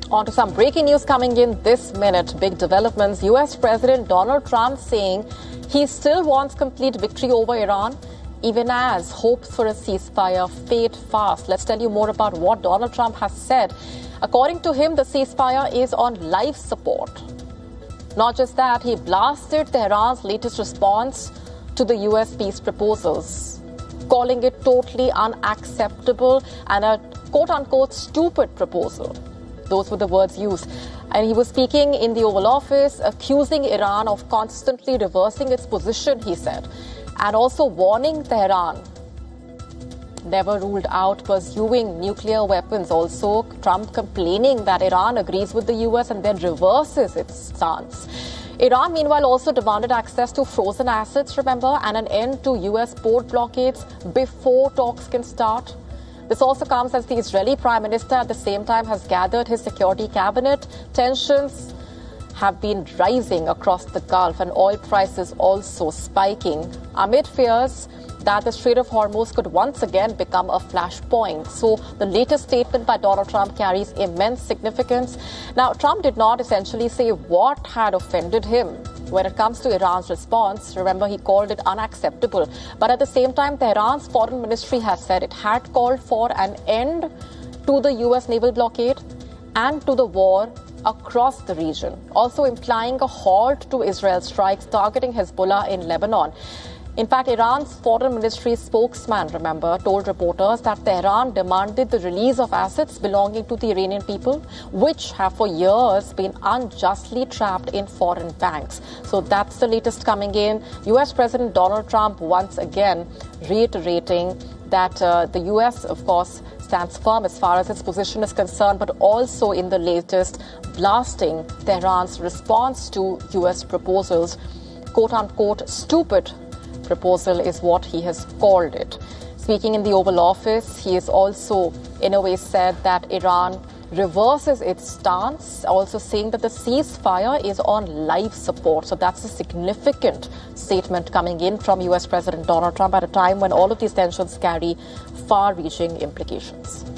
On to some breaking news coming in this minute. Big developments. US President Donald Trump saying he still wants complete victory over Iran, even as hopes for a ceasefire fade fast. Let's tell you more about what Donald Trump has said. According to him, the ceasefire is on life support. Not just that, he blasted Tehran's latest response to the US peace proposals, calling it totally unacceptable and a quote-unquote stupid proposal. Those were the words used. And he was speaking in the Oval Office, accusing Iran of constantly reversing its position, he said, and also warning Tehran never ruled out pursuing nuclear weapons. Also, Trump complaining that Iran agrees with the US and then reverses its stance. Iran, meanwhile, also demanded access to frozen assets, remember, and an end to US port blockades before talks can start. This also comes as the Israeli Prime Minister at the same time has gathered his security cabinet. Tensions have been rising across the Gulf and oil prices also spiking amid fears that the Strait of Hormuz could once again become a flashpoint. So the latest statement by Donald Trump carries immense significance. Now, Trump did not essentially say what had offended him when it comes to Iran's response. Remember, he called it unacceptable. But at the same time, Tehran's foreign ministry has said it had called for an end to the US naval blockade and to the war across the region, also implying a halt to Israel's strikes targeting Hezbollah in Lebanon. In fact, Iran's foreign ministry spokesman, remember, told reporters that Tehran demanded the release of assets belonging to the Iranian people, which have for years been unjustly trapped in foreign banks. So that's the latest coming in. US President Donald Trump once again reiterating that the US, of course, stands firm as far as its position is concerned, but also in the latest blasting Tehran's response to US proposals, quote-unquote stupid proposal is what he has called it. Speaking in the Oval Office, he has also, in a way, said that Iran reverses its stance, also saying that the ceasefire is on life support. So that's a significant statement coming in from US President Donald Trump at a time when all of these tensions carry far-reaching implications.